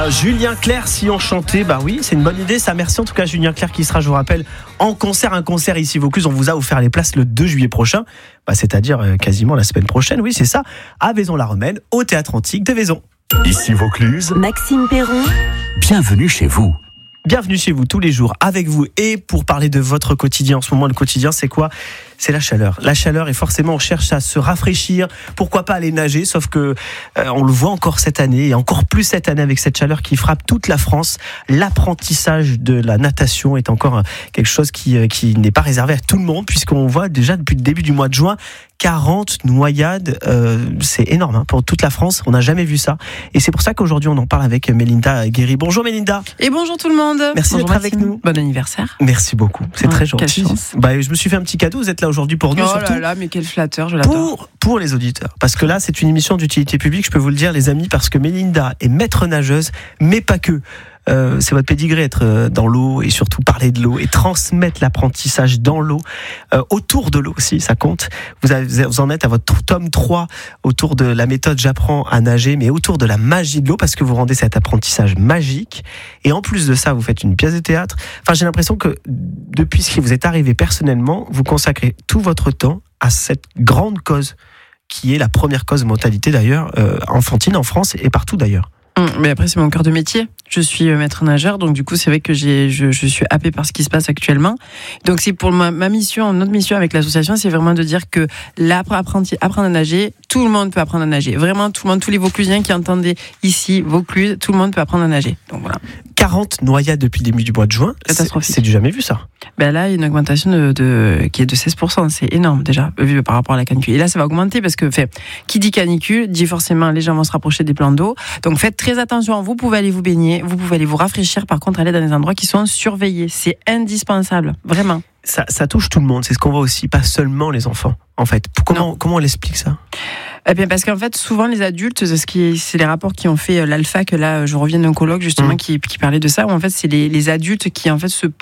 Julien Clerc, si on chantait, bah oui, c'est une bonne idée ça. Merci en tout cas Julien Clerc qui sera, je vous rappelle, en concert, un concert ici Vaucluse. On vous a offert les places le 2 juillet prochain, c'est-à-dire quasiment la semaine prochaine, oui c'est ça, à Vaison-la-Romaine, au Théâtre Antique de Vaison. Ici Vaucluse, Maxime Perron, bienvenue chez vous. Bienvenue chez vous tous les jours avec vous et pour parler de votre quotidien. En ce moment, le quotidien, c'est quoi ? C'est la chaleur. La chaleur et forcément, on cherche à se rafraîchir. Pourquoi pas aller nager ? Sauf que on le voit encore cette année et encore plus cette année avec cette chaleur qui frappe toute la France. L'apprentissage de la natation est encore quelque chose qui n'est pas réservé à tout le monde puisqu'on voit déjà depuis le début du mois de juin 40 noyades, c'est énorme pour toute la France, on n'a jamais vu ça. Et c'est pour ça qu'aujourd'hui on en parle avec Mélinda Guéry. Bonjour Mélinda. Et bonjour tout le monde. Merci bonjour d'être avec nous. Bon anniversaire. Merci beaucoup, c'est très gentil. Quelle chance. Je me suis fait un petit cadeau, vous êtes là aujourd'hui pour nous. Oh surtout là là, mais quel flatteur, je l'adore. Pour les auditeurs, parce que là c'est une émission d'utilité publique, je peux vous le dire les amis, parce que Mélinda est maître nageuse, mais pas que. C'est votre pédigré, être dans l'eau et surtout parler de l'eau et transmettre l'apprentissage dans l'eau, autour de l'eau aussi, ça compte. Vous en êtes à votre tome 3 autour de la méthode J'apprends à nager, mais autour de la magie de l'eau, parce que vous rendez cet apprentissage magique. Et en plus de ça, vous faites une pièce de théâtre. Enfin, j'ai l'impression que depuis ce qui vous est arrivé personnellement, vous consacrez tout votre temps à cette grande cause, qui est la première cause de mortalité d'ailleurs, enfantine en France et partout d'ailleurs. Mais après, c'est mon cœur de métier. Je suis maître nageur, donc du coup, c'est vrai que je suis happée par ce qui se passe actuellement. Donc, c'est pour ma mission, notre mission avec l'association, c'est vraiment de dire que apprendre à nager, tout le monde peut apprendre à nager. Vraiment, tout le monde, tous les Vauclusiens qui entendaient ici, Vaucluse, tout le monde peut apprendre à nager. Donc voilà. 40 noyades depuis le début du mois de juin. Catastrophique. C'est du jamais vu ça. Là, il y a une augmentation qui est de 16%. C'est énorme déjà, vu par rapport à la canicule. Et là, ça va augmenter parce que, qui dit canicule, dit forcément les gens vont se rapprocher des plans d'eau. Donc faites très attention. Vous pouvez aller vous baigner, vous pouvez aller vous rafraîchir. Par contre, aller dans des endroits qui sont surveillés. C'est indispensable, vraiment. Ça touche tout le monde. C'est ce qu'on voit aussi, pas seulement les enfants. En fait, comment on l'explique ça ? Eh bien, parce qu'en fait, souvent, les adultes, c'est les rapports qui ont fait l'ALPHA, que là, je reviens d'un colloque, justement, qui parlait de ça, où en fait, c'est les adultes qui, en fait, se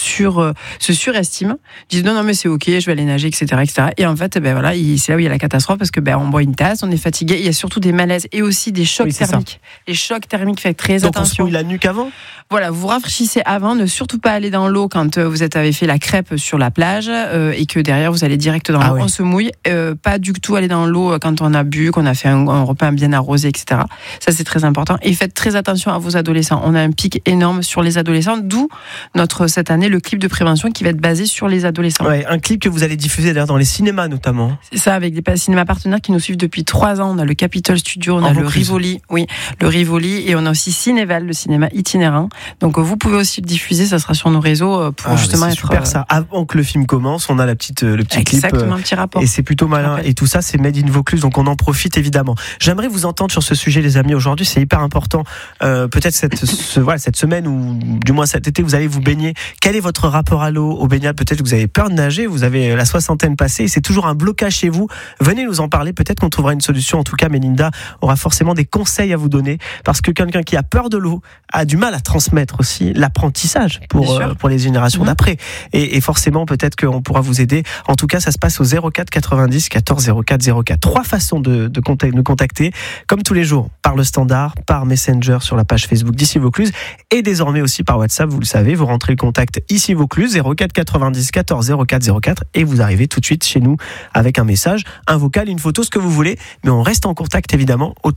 surestiment, disent non, mais c'est ok, je vais aller nager, etc., etc. Et en fait, voilà, c'est là où il y a la catastrophe, parce que, on boit une tasse, on est fatigué, il y a surtout des malaises et aussi des chocs thermiques. Les chocs thermiques, faites très attention. Donc, on se mouille la nuque avant ? Voilà, vous rafraîchissez avant, ne surtout pas aller dans l'eau quand vous avez fait la crêpe sur la plage, et que derrière, vous allez direct dans l'eau. Oui. On se mouille, pas du tout aller dans l'eau quand on a bu, qu'on a fait un repas bien arrosé, etc. Ça, c'est très important. Et faites très attention à vos adolescents. On a un pic énorme sur les adolescents, d'où cette année, le clip de prévention qui va être basé sur les adolescents. Ouais, un clip que vous allez diffuser d'ailleurs dans les cinémas notamment. C'est ça, avec des cinémas partenaires qui nous suivent depuis 3 ans. On a le Capitol Studio, on a le Rivoli, et on a aussi Cinéval, le cinéma itinérant. Donc vous pouvez aussi le diffuser, ça sera sur nos réseaux pour justement c'est être... super ça. Avant que le film commence, on a le petit clip. Exactement, un petit rapport. Et c'est plutôt malin. Et tout ça, c'est Made in Vaucluse, donc on en profite évidemment. J'aimerais vous entendre sur ce sujet, les amis, aujourd'hui. C'est hyper important. Peut-être cette semaine ou du moins cet été, vous allez vous baigner. Quel est votre rapport à l'eau, au baignade ? Peut-être que vous avez peur de nager, vous avez la soixantaine passée et c'est toujours un blocage chez vous. Venez nous en parler. Peut-être qu'on trouvera une solution. En tout cas, Mélinda aura forcément des conseils à vous donner parce que quelqu'un qui a peur de l'eau a du mal à transmettre aussi l'apprentissage pour les générations d'après. Et forcément, peut-être qu'on pourra vous aider. En tout cas, ça se passe au 04 90 14 04 04. 3 façons de nous contacter, comme tous les jours, par le standard, par Messenger sur la page Facebook d'Ici Vaucluse et désormais aussi par WhatsApp, vous le savez, vous rentrez le contact Ici Vaucluse 04 90 14 04 04 et vous arrivez tout de suite chez nous avec un message, un vocal, une photo, ce que vous voulez, mais on reste en contact évidemment autour